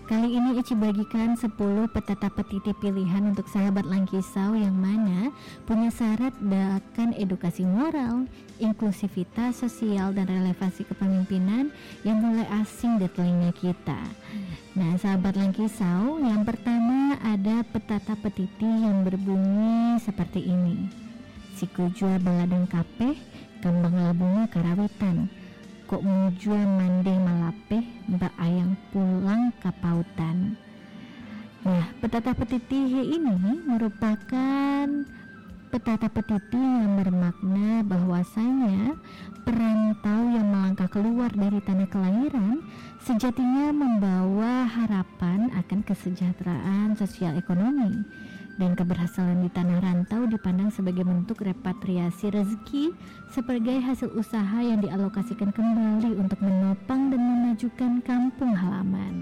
Kali ini Eci bagikan 10 petata petiti pilihan untuk sahabat Langkisau yang mana punya syarat akan edukasi moral, inklusivitas sosial dan relevansi kepemimpinan yang mulai asing di telinga kita. Nah, sahabat Langkisau, yang pertama ada petata petiti yang berbunyi seperti ini. Sikujua baladeng kapeh, kembang labunga karawitan. Kok mujua mande malapeh, mbak ayang pulang ke pautan. Nah, petata petiti ini merupakan petata petiti yang bermakna bahwasanya perantau yang melangkah keluar dari tanah kelahiran sejatinya membawa harapan akan kesejahteraan sosial ekonomi, dan keberhasilan di tanah rantau dipandang sebagai bentuk repatriasi rezeki sebagai hasil usaha yang dialokasikan kembali untuk menopang dan memajukan kampung halaman.